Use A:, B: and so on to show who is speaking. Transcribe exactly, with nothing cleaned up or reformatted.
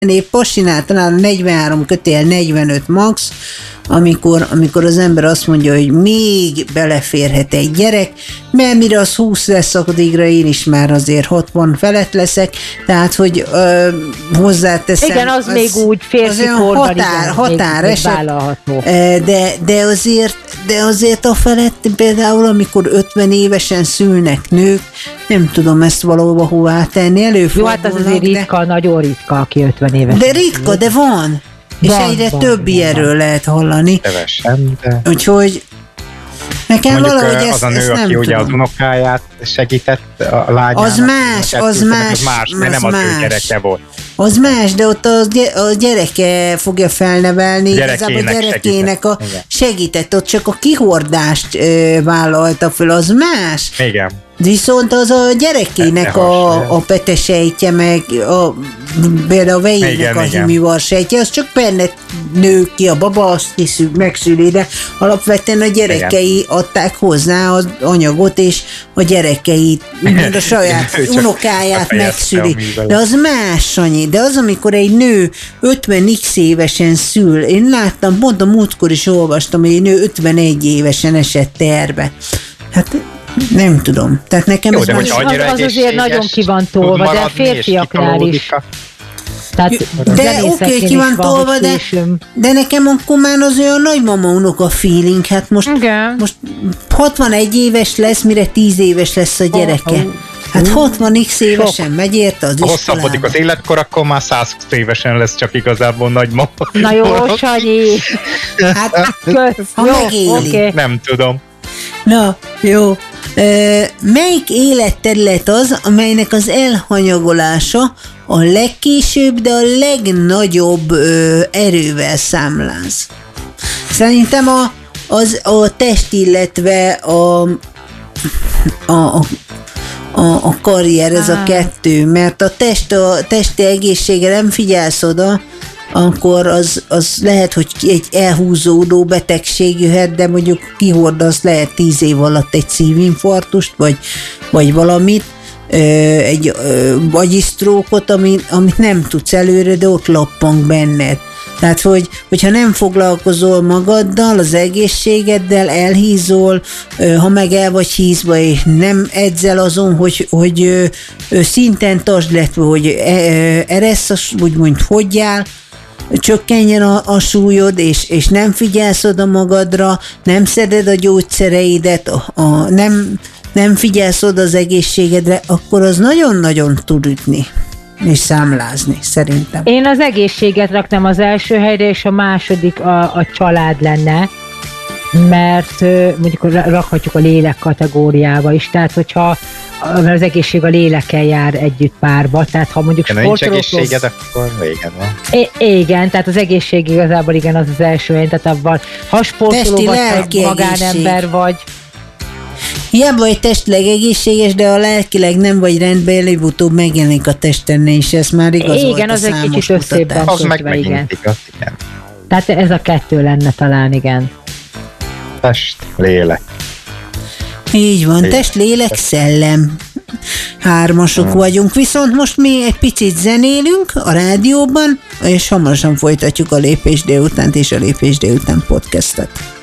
A: épp pasinál talán negyvenhárom kötél negyvenöt max, amikor, amikor az ember azt mondja, hogy még beleférhet egy gyerek, mert mire az húsz lesz, addigra én is már azért hatvan felett leszek, tehát, hogy ö, hozzáteszem.
B: Igen, az, az még úgy férfi korban,
A: határ,
B: igen,
A: határ
B: még,
A: eset,
B: vállalható.
A: De, de, azért, de azért a felett, például amikor ötven évesen szülnek nők, nem tudom ezt valahova hová tenni, előfordulnak.
B: Jó, hát az azért ritka, de, nagyon ritka, aki ötven éves.
A: De ritka, de van. És van, egyre van, több ilyenről van. Lehet hallani.
C: Kevesen, de...
A: Úgyhogy nekem
C: mondjuk
A: valahogy
C: az
A: ezt,
C: a nő,
A: ezt
C: aki
A: nem
C: ugye
A: tudom.
C: Az unokáját segített a lányának.
A: Az más, az más.
C: Az más, mert
A: az
C: nem
A: más.
C: az ő gyereke volt.
A: Az más, de ott a gyereke fogja felnevelni, igazából a gyerekének a segített, ott csak a kihordást vállalta föl, az más.
C: Igen.
A: Viszont az a gyerekének a, a petesejtje, meg a, például a vejének a himivarsejtje, az csak benne nő ki, a baba azt hiszük, megszüli, de alapvetően a gyerekei igen. adták hozzá az anyagot, és a gyerekeit, úgymond a saját unokáját megszüli. De az más, Sanyi, de az, amikor egy nő ötven x évesen szül, én láttam, pont a múltkor is olvastam, hogy egy nő ötvenegy évesen esett terbe. Hát nem tudom. Tehát nekem
C: jó,
A: ez
C: de
A: az,
B: az, az azért nagyon ki van tolva, de a férfiaknál is.
A: Tehát de oké, okay, ki van tolva, de, de nekem akkor már az olyan nagymama unoka feeling, hát most, okay. most hatvanegy éves lesz, mire tíz éves lesz a gyereke. Oh, oh. Hát hatvan x évesen sok. Megy érte az iskolába. Ha
C: hosszabbodik az életkor, akkor már száz évesen lesz csak igazából nagymama.
B: Na jó, Sanyi!
A: Hát, ha jó, megéli. Okay.
C: Nem tudom.
A: Na, jó. Ö, melyik életterület az, amelynek az elhanyagolása a legkésőbb, de a legnagyobb ö, erővel számláz? Szerintem a, az, a test, illetve a, a, a, a, a karrier, ez a kettő, mert a test, a testi egészségre nem figyelsz oda, akkor az, az lehet, hogy egy elhúzódó betegség jöhet, de mondjuk kihordasz lehet tíz év alatt egy szívinfarktust, vagy, vagy valamit, egy agyisztrókot, amit, amit nem tudsz előre, de ott lappang benned. Tehát, hogy, hogyha nem foglalkozol magaddal, az egészségeddel, elhízol, ha meg el vagy hízva, és nem edzel azon, hogy, hogy szinten tartsd, illetve, hogy eresz, úgymond fogyjál, csökkenjen a, a súlyod, és, és nem figyelsz oda magadra, nem szeded a gyógyszereidet, a, a, nem, nem figyelsz oda az egészségedre, akkor az nagyon-nagyon tud ütni és számlázni, szerintem.
B: Én az egészséget raknám az első helyre, és a második a, a család lenne, mert mondjuk rakhatjuk a lélek kategóriába is, tehát hogyha mert az egészség a lélekkel jár együtt párba, tehát ha mondjuk
C: sportolók... Ha nincs egészséged, akkor véged van.
B: I- igen, tehát az egészség igazából igen, az az első helyen, tehát abban, ha sportoló vagy, magánember vagy.
A: Hiába vagy testileg egészséges, de a lelkileg nem vagy rendben, előbb-utóbb megjelenik a testen, és ez már igaz.
B: Igen, az egy kicsit összében kötve, igen. Igaz, igen. Tehát ez a kettő lenne talán, igen.
C: Test, lélek.
A: Így van, lélek. Test, lélek, szellem. Hármasok hmm. vagyunk, viszont most mi egy picit zenélünk a rádióban, és hamarosan folytatjuk a Lépés délutánt és a Lépés délután podcastet.